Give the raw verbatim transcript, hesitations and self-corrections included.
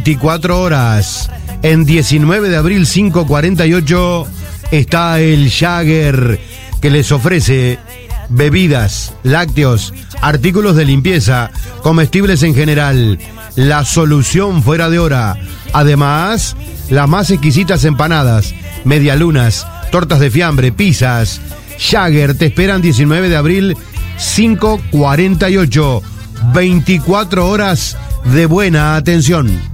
veinticuatro horas. En diecinueve de abril cinco cuarenta y ocho está el Jagger, que les ofrece bebidas, lácteos, artículos de limpieza, comestibles en general. La solución fuera de hora. Además, las más exquisitas empanadas, medialunas, tortas de fiambre, pizzas. Jagger te esperan diecinueve de abril cinco cuarenta y ocho. veinticuatro horas de buena atención.